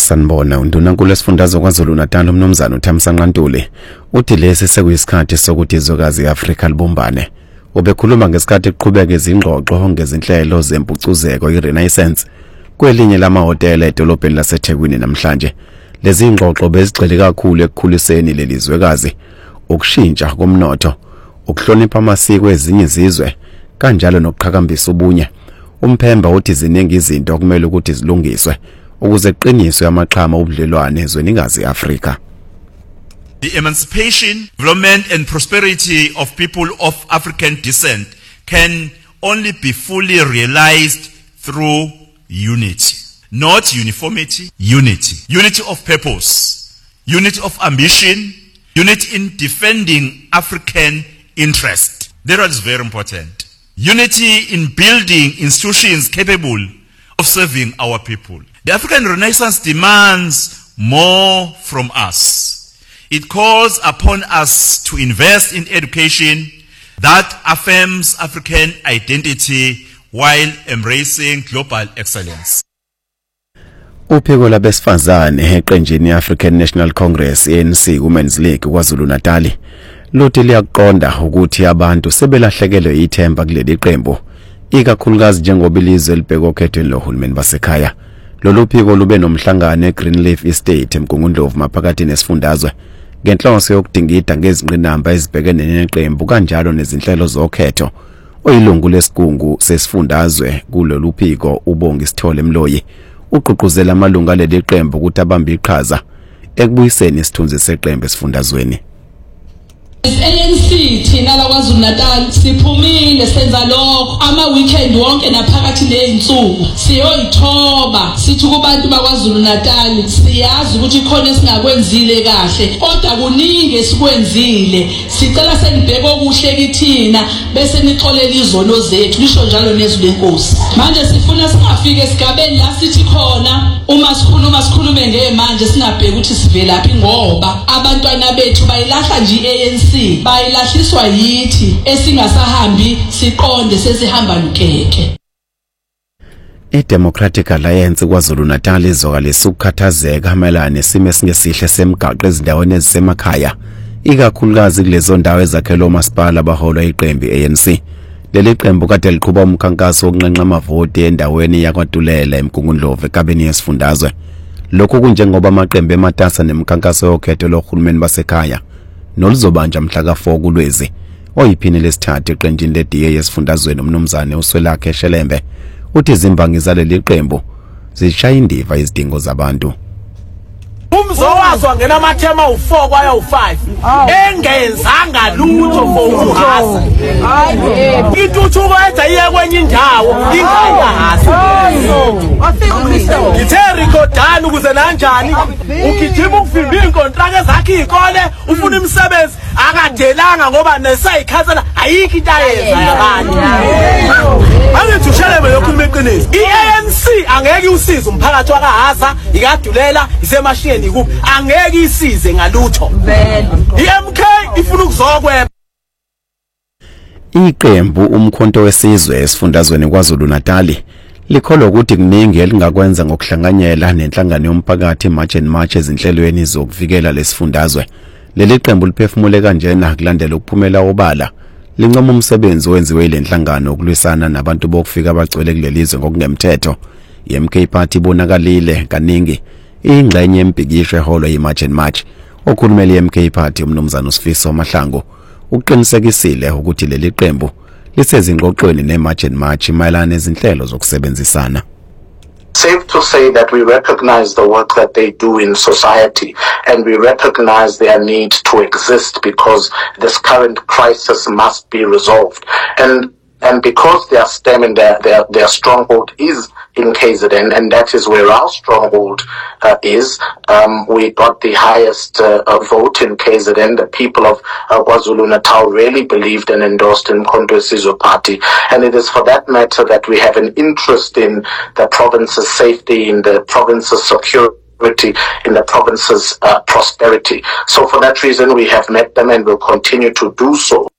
sanibona undunankulu esifundazwe kwaZulu Natal umnomzana uThamsanqa Ntuli uthi lesi sekuyisikhathi sokuthi izwekazi iAfrika libumbane. Ubekhuluma ngesikhathi kuqhubeka izingxoxo ngezinhlelo zempucuzeko iRenaissance kwelinye lamahhotela edolobheni laseThekwini namhlanje. Lezi ingxoxo bezigxile kakhulu ekukhuliseni lelizwekazi, ukushintsha komnotho, ukuhlonipha amasiko ezinye izizwe kanjalo nokuqhakambisa ubunye. Umphemba uthi ziningi izinto okumele ukuthi zilungiswe ukuze kuqiniswe amaqhama obudlelwane ezwenikazi iAfrika. The emancipation, development and prosperity of people of African descent can only be fully realized through unity. Not uniformity, unity. Unity of purpose, unity of ambition, unity in defending African interest. That is very important. Unity in building institutions capable of serving our people. The African Renaissance demands more from us. It calls upon us to invest in education that affirms African identity while embracing global excellence. Uphiko labesifazane eqenjini African National Congress ANC Women's League kwaZulu Natal luthi liyakuqonda ukuthi abantu sebelahlekelwe ithemba kuleli qembu ikakhulukazi njengoba ilizwe libheka okhethweni lohulumeni basekhaya. Lolu phiko lube nomhlangano eGreenleaf Estate eMgungundlovu maphakathi nesifundazwe ngenhloso yokudingida ngezingqinamba ezibhekene neqembu kanjalo nezinhlelo zokhetho. Oyilungu lesigungu sesifundazwe kulolu phiko uBongi Sithole Mloyi uqhuquzela amalunga leli qembu ukuthi abambe iqhaza ekubuyiseni isithunzi seqembu esifundazweni. ANC thina la kwaZulu Natal siphumile senza lokho ama weekend wonke naphakathi lezinsuku siyoyithoba sithi kubantu bakwaZulu Natal siyazi ukuthi khona esingakwenzile kahle kodwa kuningi esikwenzile sicela senibheke okuhle kithina bese nixolela izono zethu lisho njalo nezwi lenkosi. Manje sifuna singafike esigabeni la sithi khona uma sikhulume ngemanje singabheki ukuthi sivelaphi ngoba abantwana bethu bayilahla nje ANC bayilahliswa yithi esingasahambi siqonde sesihamba nkeke. iDemocratic Alliance kwaZulu Natal izokalisa ukukhathazeka mayelana nesimo esingesihle semigaqo ezindaweni ezisemakhaya ikakhulukazi kulezo ndawo ezakhelwe umasipala abaholwa iqembu ANC. Leli qembu kade liqhuba umkhankaso wokunqenqa amavoti endaweni yakwaDulela eMgungundlovu eKabini yesifundazwe. Lokhu kunjengoba amaqembu ematasa nemikhankaso yokhetho lohulumeni basekhaya noluzobanja mhla ka4 kuLwezi oyiphini lesithathu eqenjini leDA yesifundazweni umnumzane uSwelakhe Shelembe uthi izimbangi zaleli qembu zishaya indiva izidingo zabantu. Umzowazwa ngena amathema u4 kwaya u5 engenzanga lutho for uhasa. Intuthuko edza iye kwenye indawo ingayahasa. Ngithe rikodani ukuze nanjani ugijima ukuvimba inkontrakt ezakhe izikole ufuna imisebenzi akadelanga ngoba nesayikhansela ayikho into ayenza yabanye. Angithi Shelembe yokhuluma iqiniso. iANC angeke usize umphakathi wakahasa ikaDulela isemashiyeni kuphi angeke isize ngalutho. iMK ifuna ukuzokweba. Iqembu umkhonto wesizwe esifundazweni kwaZulu Natal likholwa ukuthi kuningi elingakwenza ngokuhlanganyela nenhlangano yomphakathi March and March ezinhlelweni zokuvikela lesifundazwe. Leli qembu liphefumule kanjena kulandela ukuphumela obala lincoma umsebenzi owenziwe ilenhlangano ukulwisana nabantu bokufika abagcwele kulelizwe ngokungemthetho. iMK party bonakalile kaningi ingxenye yempikisho eholwa yiMarch and March. Okhulumela iMK party umnumzana uSifiso Mahlangu uqinisekisile ukuthi leli qembu lisezingxoxweni neMarch and March mayelana nezinhlelo zokusebenzisana. Safe to say that we recognize the work that they do in society and we recognize their need to exist because this current crisis must be resolved. And because their stem and their stronghold is in KZN, and that is where our stronghold is. We got the highest vote in KZN. The people of KwaZulu Natal really believed and endorsed in Umkhonto weSizwe Party. And it is for that matter that we have an interest in the province's safety, in the province's security, in the province's prosperity. So for that reason, we have met them and will continue to do so.